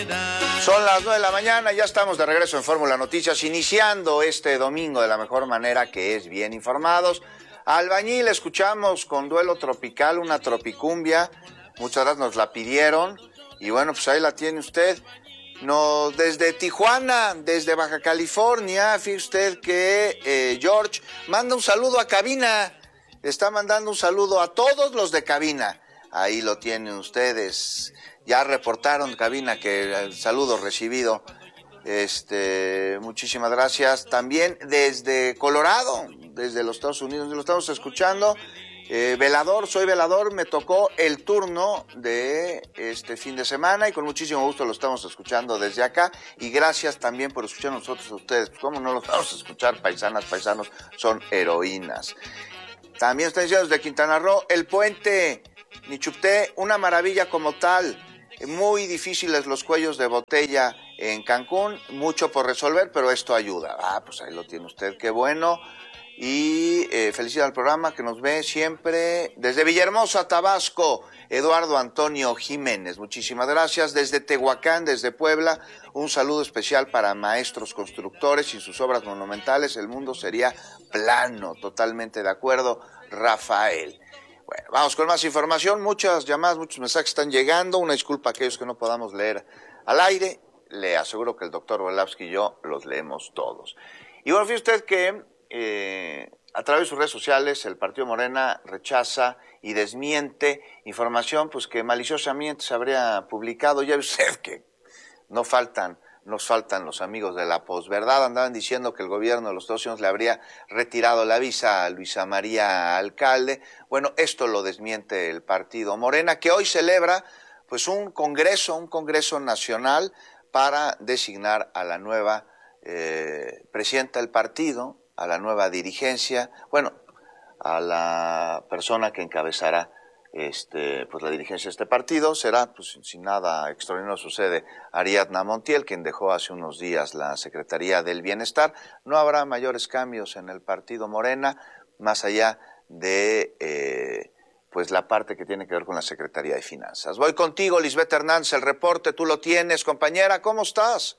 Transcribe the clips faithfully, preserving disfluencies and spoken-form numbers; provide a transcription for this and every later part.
Son las nueve de la mañana, ya estamos de regreso en Fórmula Noticias, iniciando este domingo de la mejor manera, que es bien informados. Albañil, escuchamos con Duelo Tropical, una tropicumbia, muchas gracias, nos la pidieron, y bueno, pues ahí la tiene usted. No, desde Tijuana, desde Baja California, fíjese usted que eh, George manda un saludo a cabina, está mandando un saludo a todos los de cabina, ahí lo tienen ustedes. Ya reportaron, cabina, que el saludo recibido. Este, muchísimas gracias. También desde Colorado, desde los Estados Unidos, lo estamos escuchando. Eh, velador, soy velador, me tocó el turno de este fin de semana y con muchísimo gusto lo estamos escuchando desde acá. Y gracias también por escuchar a nosotros a ustedes. ¿Cómo no los vamos a escuchar? Paisanas, paisanos, son heroínas. También están diciendo desde Quintana Roo, el puente Nichupté, una maravilla como tal. Muy difíciles los cuellos de botella en Cancún, mucho por resolver, pero esto ayuda. Ah, pues ahí lo tiene usted, qué bueno. Y eh, felicidades al programa que nos ve siempre desde Villahermosa, Tabasco, Eduardo Antonio Jiménez. Muchísimas gracias. Desde Tehuacán, desde Puebla, un saludo especial para maestros constructores y sus obras monumentales. El mundo sería plano, totalmente de acuerdo, Rafael. Bueno, vamos con más información, muchas llamadas, muchos mensajes están llegando, una disculpa a aquellos que no podamos leer al aire, le aseguro que el doctor Velavsky y yo los leemos todos. Y bueno, fíjese usted que eh, a través de sus redes sociales el Partido Morena rechaza y desmiente información pues que maliciosamente se habría publicado. Ya ve usted que no faltan Nos faltan los amigos de la posverdad, andaban diciendo que el gobierno de los Estados Unidos le habría retirado la visa a Luisa María Alcalde. Bueno, esto lo desmiente el Partido Morena, que hoy celebra pues un congreso, un congreso nacional para designar a la nueva eh, presidenta del partido, a la nueva dirigencia, bueno, a la persona que encabezará Este, pues la dirigencia de este partido. Será, pues sin nada extraordinario sucede, Ariadna Montiel, quien dejó hace unos días la Secretaría del Bienestar. No habrá mayores cambios en el Partido Morena, más allá de eh, pues la parte que tiene que ver con la Secretaría de Finanzas. Voy contigo, Lisbeth Hernández, el reporte, tú lo tienes, compañera, ¿cómo estás?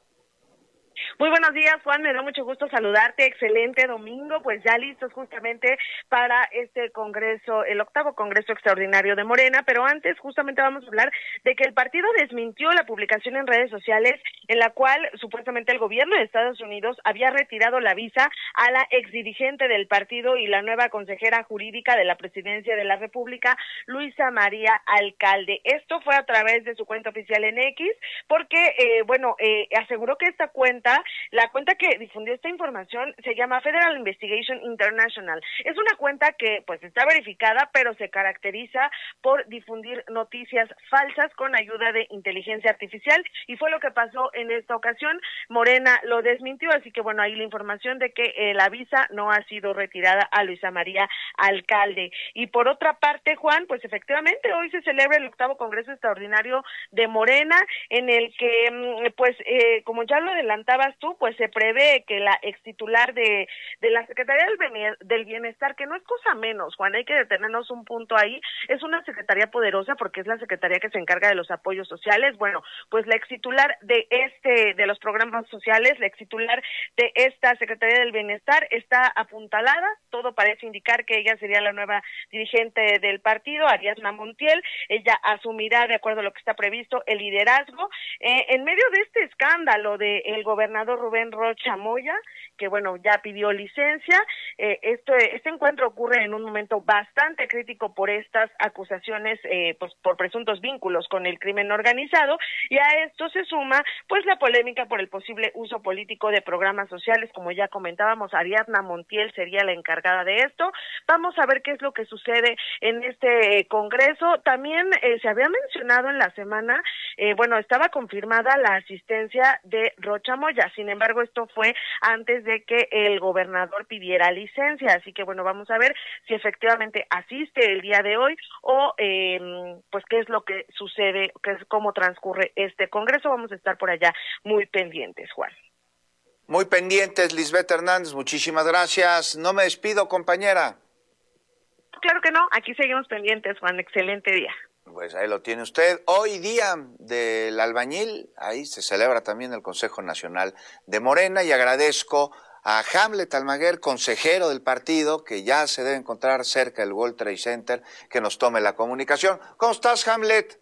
Muy buenos días, Juan, me da mucho gusto saludarte, excelente domingo, pues ya listos justamente para este congreso, el octavo congreso extraordinario de Morena, pero antes justamente vamos a hablar de que el partido desmintió la publicación en redes sociales en la cual supuestamente el gobierno de Estados Unidos había retirado la visa a la exdirigente del partido y la nueva consejera jurídica de la Presidencia de la República, Luisa María Alcalde. Esto fue a través de su cuenta oficial en X, porque, eh, bueno, eh, aseguró que esta cuenta La cuenta que difundió esta información se llama Federal Investigation International. Es una cuenta que pues está verificada, pero se caracteriza por difundir noticias falsas con ayuda de inteligencia artificial, y fue lo que pasó en esta ocasión. Morena lo desmintió, así que bueno, ahí la información de que eh, la visa no ha sido retirada a Luisa María Alcalde. Y por otra parte, Juan, pues efectivamente hoy se celebra el octavo Congreso Extraordinario de Morena, en el que pues eh, como ya lo adelantabas tú, pues se prevé que la ex titular de, de la Secretaría del Bienestar, que no es cosa menos, Juan, hay que detenernos un punto ahí, es una secretaría poderosa porque es la secretaría que se encarga de los apoyos sociales. Bueno, pues la ex titular de este, de los programas sociales, la ex titular de esta Secretaría del Bienestar está apuntalada, todo parece indicar que ella sería la nueva dirigente del partido, Ariadna Montiel. Ella asumirá, de acuerdo a lo que está previsto, el liderazgo, eh, en medio de este escándalo del gobernador Rubén Rocha Moya, que bueno, ya pidió licencia. Eh, este, este encuentro ocurre en un momento bastante crítico por estas acusaciones, eh, pues por presuntos vínculos con el crimen organizado, y a esto se suma pues la polémica por el posible uso político de programas sociales. Como ya comentábamos, Ariadna Montiel sería la encargada de esto. Vamos a ver qué es lo que sucede en este eh, congreso. También eh, se había mencionado en la semana, eh, bueno, estaba confirmada la asistencia de Rocha Moya, sin embargo esto fue antes de que el gobernador pidiera licencia, así que bueno, vamos a ver si efectivamente asiste el día de hoy o eh, pues qué es lo que sucede, qué es cómo transcurre este congreso. Vamos a estar por allá muy pendientes, Juan. Muy pendientes, Lisbeth Hernández, muchísimas gracias. No me despido, compañera. Claro que no, aquí seguimos pendientes, Juan, excelente día. Pues ahí lo tiene usted. Hoy día del albañil, ahí se celebra también el Consejo Nacional de Morena, y agradezco a Hamlet Almaguer, consejero del partido, que ya se debe encontrar cerca del World Trade Center, que nos tome la comunicación. ¿Cómo estás, Hamlet?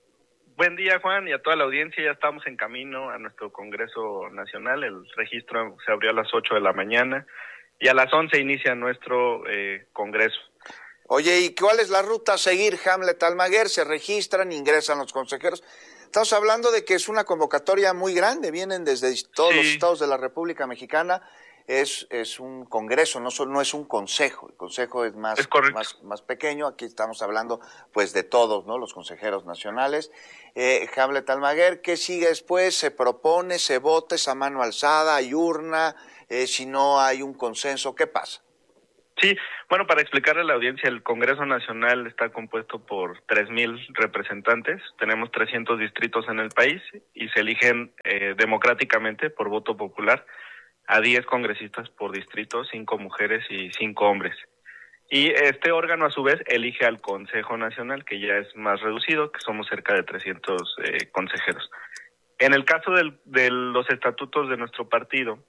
Buen día, Juan, y a toda la audiencia. Ya estamos en camino a nuestro Congreso Nacional. El registro se abrió a las ocho de la mañana y a las once inicia nuestro eh, Congreso. Oye, ¿y cuál es la ruta a seguir, Hamlet Almaguer? Se registran, ingresan los consejeros. Estamos hablando de que es una convocatoria muy grande, vienen desde todos sí. los estados de la República Mexicana. Es, es un congreso, no, no es un consejo. El consejo es más, es más, más pequeño. Aquí estamos hablando pues de todos, ¿no? Los consejeros nacionales. Eh, Hamlet Almaguer, ¿qué sigue después? ¿Se propone, se vota, es a mano alzada, hay urna? Eh, si no hay un consenso, ¿qué pasa? Sí, bueno, para explicarle a la audiencia, el Congreso Nacional está compuesto por tres mil representantes, tenemos trescientos distritos en el país y se eligen eh, democráticamente por voto popular a diez congresistas por distrito, cinco mujeres y cinco hombres. Y este órgano a su vez elige al Consejo Nacional, que ya es más reducido, que somos cerca de trescientos eh, consejeros. En el caso del, de los estatutos de nuestro partido,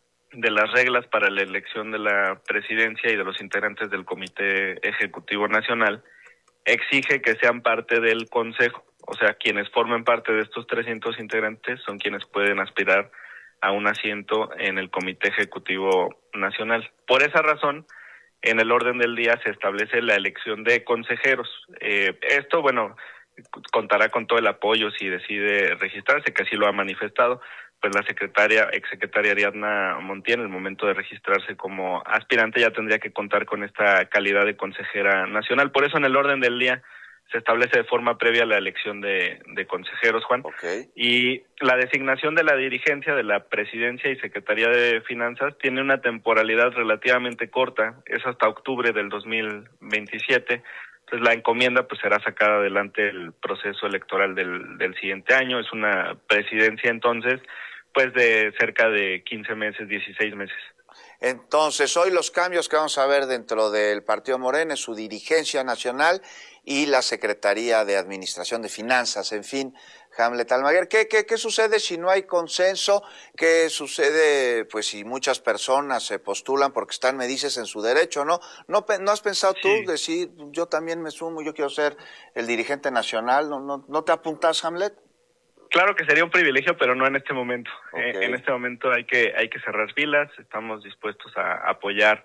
de las reglas para la elección de la presidencia y de los integrantes del Comité Ejecutivo Nacional, exige que sean parte del Consejo, o sea, quienes formen parte de estos trescientos integrantes son quienes pueden aspirar a un asiento en el Comité Ejecutivo Nacional. Por esa razón, en el orden del día se establece la elección de consejeros. Eh, esto, bueno, contará con todo el apoyo si decide registrarse, que así lo ha manifestado, pues la secretaria, exsecretaria Ariadna Montiel, en el momento de registrarse como aspirante ya tendría que contar con esta calidad de consejera nacional. Por eso en el orden del día se establece de forma previa la elección de, de consejeros, Juan. Okay. Y la designación de la dirigencia de la Presidencia y Secretaría de Finanzas tiene una temporalidad relativamente corta, es hasta octubre del dos mil veintisiete. Entonces la encomienda pues será sacada adelante el proceso electoral del, del siguiente año. Es una presidencia entonces pues de cerca de quince meses, dieciséis meses. Entonces, hoy los cambios que vamos a ver dentro del Partido Morena es su dirigencia nacional y la Secretaría de Administración de Finanzas, en fin, Hamlet Almaguer. ¿Qué, qué, qué sucede si no hay consenso? ¿Qué sucede, pues, si muchas personas se postulan porque están, me dices, en su derecho, ¿no? ¿No, no has pensado tú sí. decir, yo también me sumo, yo quiero ser el dirigente nacional? ¿No, no, no te apuntas, Hamlet? Claro que sería un privilegio, pero no en este momento. Okay. Eh, en este momento hay que hay que cerrar filas. Estamos dispuestos a apoyar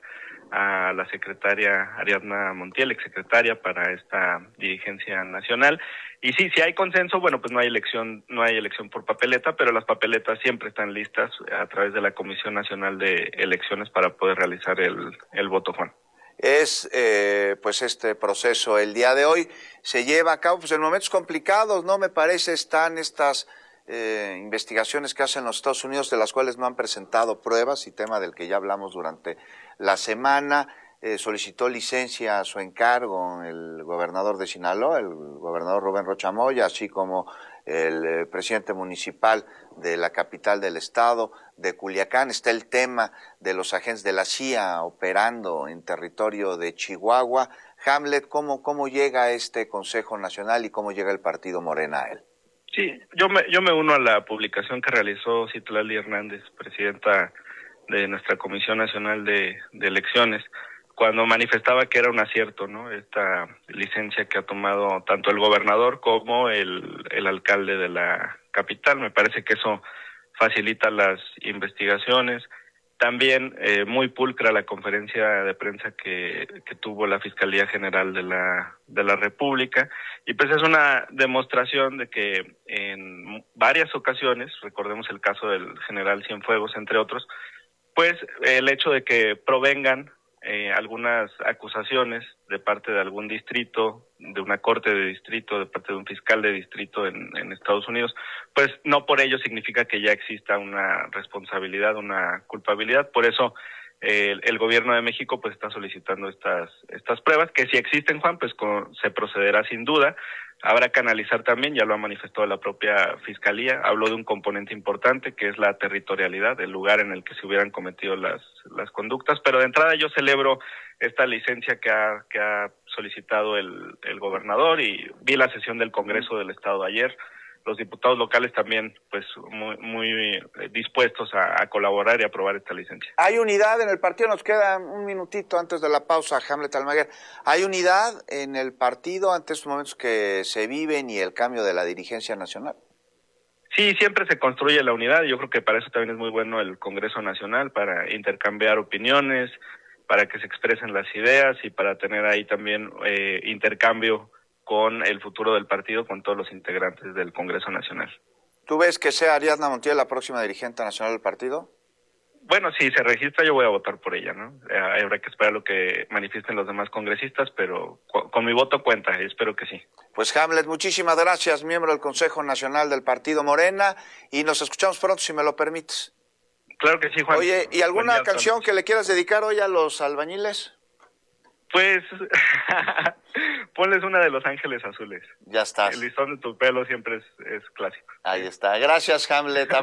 a la secretaria Ariadna Montiel, exsecretaria, para esta dirigencia nacional. Y sí, si hay consenso, bueno, pues no hay elección, no hay elección por papeleta, pero las papeletas siempre están listas a través de la Comisión Nacional de Elecciones para poder realizar el, el voto, Juan. Es, eh, pues este proceso el día de hoy se lleva a cabo pues en momentos complicados, ¿no? Me parece están estas eh, investigaciones que hacen los Estados Unidos, de las cuales no han presentado pruebas, y tema del que ya hablamos durante la semana. Eh, solicitó licencia a su encargo el gobernador de Sinaloa, el gobernador Rubén Rocha Moya, así como el eh, presidente municipal de la capital del estado, de Culiacán. Está el tema de los agentes de la C I A operando en territorio de Chihuahua. Hamlet, ¿cómo, cómo llega este Consejo Nacional y cómo llega el partido Morena a él? Sí, yo me, yo me uno a la publicación que realizó Citlali Hernández, presidenta de nuestra Comisión Nacional de, de Elecciones, cuando manifestaba que era un acierto, ¿no? Esta licencia que ha tomado tanto el gobernador como el, el alcalde de la capital. Me parece que eso facilita las investigaciones. También eh, muy pulcra la conferencia de prensa que, que tuvo la Fiscalía General de la, de la República. Y pues es una demostración de que en varias ocasiones, recordemos el caso del general Cienfuegos, entre otros, pues el hecho de que provengan Eh, algunas acusaciones de parte de algún distrito, de una corte de distrito, de parte de un fiscal de distrito en, en Estados Unidos, pues no por ello significa que ya exista una responsabilidad, una culpabilidad. Por eso eh, el, el gobierno de México pues está solicitando estas estas pruebas, que si existen, Juan, pues con, se procederá sin duda. Habrá que analizar también, ya lo ha manifestado la propia Fiscalía, habló de un componente importante que es la territorialidad, el lugar en el que se hubieran cometido las las conductas, pero de entrada yo celebro esta licencia que ha que ha solicitado el, el gobernador, y vi la sesión del Congreso del Estado ayer. Los diputados locales también, pues, muy, muy dispuestos a, a colaborar y aprobar esta licencia. ¿Hay unidad en el partido? Nos queda un minutito antes de la pausa, Hamlet Almaguer. ¿Hay unidad en el partido ante estos momentos que se viven y el cambio de la dirigencia nacional? Sí, siempre se construye la unidad. Yo creo que para eso también es muy bueno el Congreso Nacional, para intercambiar opiniones, para que se expresen las ideas y para tener ahí también eh, intercambio con el futuro del partido, con todos los integrantes del Congreso Nacional. ¿Tú ves que sea Ariadna Montiel la próxima dirigente nacional del partido? Bueno, si se registra yo voy a votar por ella, ¿no? Eh, habrá que esperar lo que manifiesten los demás congresistas, pero con, con mi voto cuenta, y espero que sí. Pues Hamlet, muchísimas gracias, miembro del Consejo Nacional del Partido Morena, y nos escuchamos pronto, si me lo permites. Claro que sí, Juan. Oye, ¿y alguna día, canción que le quieras dedicar hoy a los albañiles? Pues, ponles una de Los Ángeles Azules. Ya estás. El listón de tu pelo siempre es, es clásico. Ahí está. Gracias, Hamlet.